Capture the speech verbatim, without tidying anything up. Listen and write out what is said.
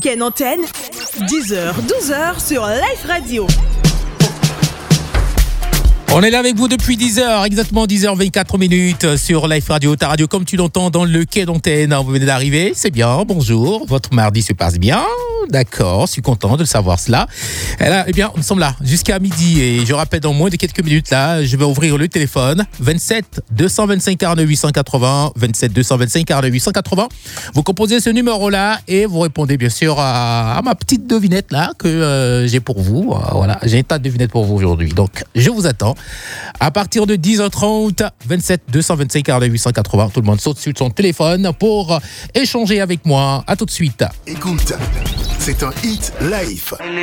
Ken Antenne, dix heures, douze heures sur Life Radio. On est là avec vous depuis dix heures, exactement dix heures vingt-quatre minutes sur Life Radio, ta radio comme tu l'entends dans le quai d'antenne. Vous venez d'arriver, c'est bien, bonjour, votre mardi se passe bien, d'accord, je suis content de savoir cela. Et là, eh bien, nous sommes là jusqu'à midi et je rappelle dans moins de quelques minutes là, je vais ouvrir le téléphone vingt-sept deux cent vingt-cinq quarante-neuf huit cent quatre-vingts, vingt-sept deux cent vingt-cinq quarante-neuf huit cent quatre-vingts. Vous composez ce numéro là et vous répondez bien sûr à, à ma petite devinette là que euh, j'ai pour vous. Voilà, j'ai un tas de devinettes pour vous aujourd'hui, donc je vous attends. À partir de dix heures trente, vingt-sept deux cent vingt-cinq quarante-neuf huit cent quatre-vingts, tout le monde saute sur son téléphone pour échanger avec moi. À tout de suite. Écoute, c'est un hit live.